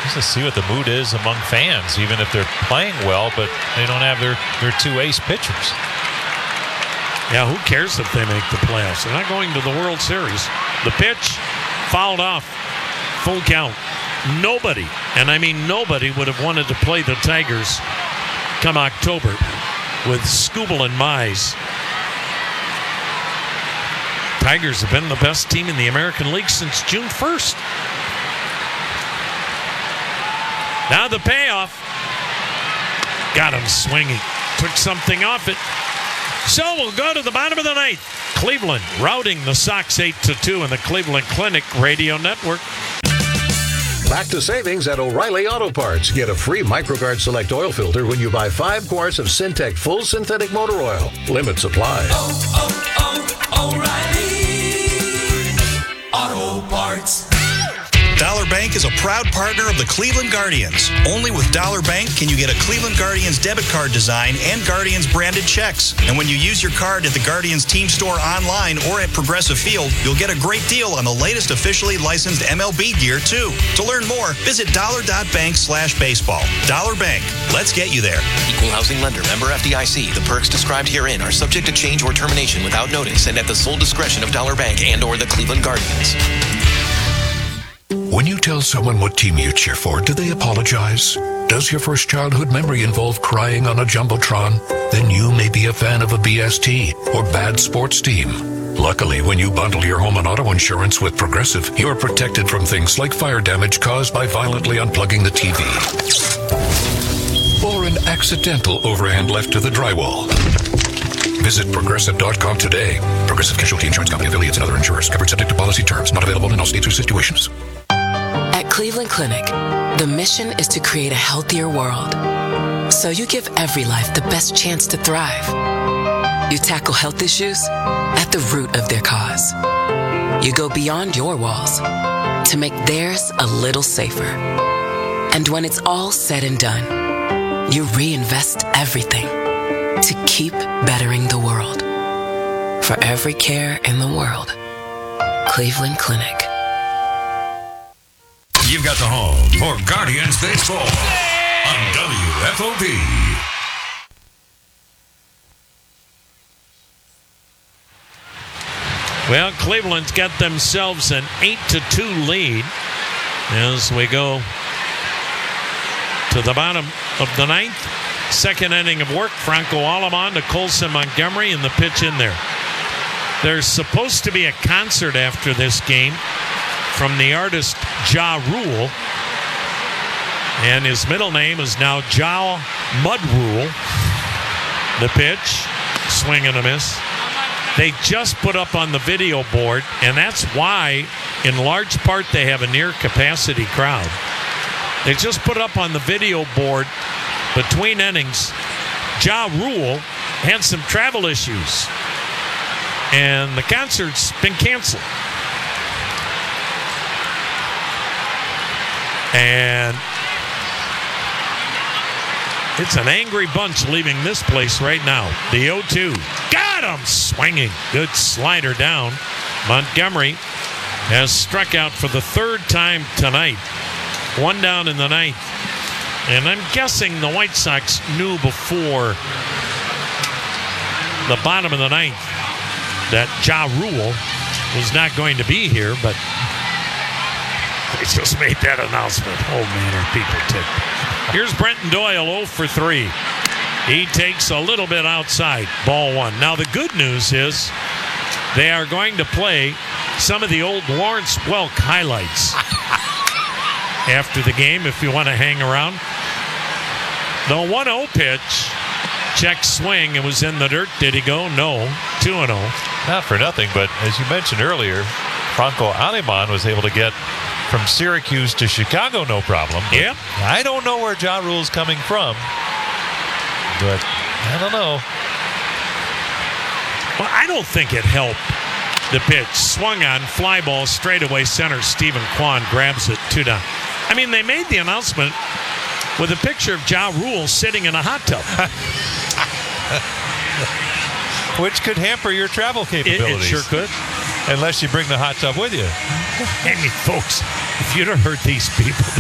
Just to see what the mood is among fans, even if they're playing well, but they don't have their two ace pitchers. Yeah, who cares if they make the playoffs? They're not going to the World Series. The pitch fouled off. Full count. Nobody, and I mean nobody, would have wanted to play the Tigers come October with Skubal and Mize. Tigers have been the best team in the American League since June 1st. Now the payoff. Got him swinging. Took something off it. So we'll go to the bottom of the ninth. Cleveland routing the Sox 8-2 in the Cleveland Clinic Radio Network. Back to savings at O'Reilly Auto Parts. Get a free MicroGuard Select oil filter when you buy 5 quarts of Syntec Full Synthetic Motor Oil. Limits apply. O'Reilly Auto Parts. Dollar Bank is a proud partner of the Cleveland Guardians. Only with Dollar Bank can you get a Cleveland Guardians debit card design and Guardians branded checks. And when you use your card at the Guardians team store online or at Progressive Field, you'll get a great deal on the latest officially licensed MLB gear, too. To learn more, visit dollar.bank/baseball. Dollar Bank. Let's get you there. Equal housing lender. Member FDIC. The perks described herein are subject to change or termination without notice and at the sole discretion of Dollar Bank and or the Cleveland Guardians. When you tell someone what team you cheer for, do they apologize? Does your first childhood memory involve crying on a Jumbotron? Then you may be a fan of a BST or bad sports team. Luckily, when you bundle your home and auto insurance with Progressive, you're protected from things like fire damage caused by violently unplugging the TV. Or an accidental overhand left to the drywall. Visit Progressive.com today. Progressive Casualty Insurance Company, affiliates, and other insurers. Covered subject to policy terms. Not available in all states or situations. At Cleveland Clinic, the mission is to create a healthier world. So you give every life the best chance to thrive. You tackle health issues at the root of their cause. You go beyond your walls to make theirs a little safer. And when it's all said and done, you reinvest everything to keep bettering the world. For every care in the world, Cleveland Clinic. You've got the home for Guardians Baseball on WFOV. Well, Cleveland's got themselves an 8-2 lead as we go to the bottom of the ninth. Second inning of work. Franco Aleman to Colson Montgomery and the pitch in there. There's supposed to be a concert after this game from the artist Ja Rule. And his middle name is now Ja Mud Rule. The pitch. Swing and a miss. They just put up on the video board, and that's why, in large part, they have a near-capacity crowd. They just put up on the video board between innings, Ja Rule had some travel issues, and the concert's been canceled. And it's an angry bunch leaving this place right now. The 0-2. Got him! Swinging. Good slider down. Montgomery has struck out for the third time tonight. One down in the ninth. And I'm guessing the White Sox knew before the bottom of the ninth that Ja Rule was not going to be here, but they just made that announcement. Oh, man, are people ticked. Here's Brenton Doyle 0 for 3. He takes a little bit outside. Ball one. Now, the good news is they are going to play some of the old Lawrence Welk highlights after the game if you want to hang around. The 1-0 pitch, check swing. It was in the dirt. Did he go? No. 2-0. Not for nothing, but as you mentioned earlier, Franco Aleman was able to get from Syracuse to Chicago, no problem. Yep. I don't know where Ja Rule's coming from, but I don't know. Well, I don't think it helped. The pitch swung on, fly ball, straightaway center. Stephen Kwan grabs it, 2 down. I mean, they made the announcement with a picture of Ja Rule sitting in a hot tub. Which could hamper your travel capabilities. It sure could. Unless you bring the hot tub with you. I mean, folks, if you'd have heard these people,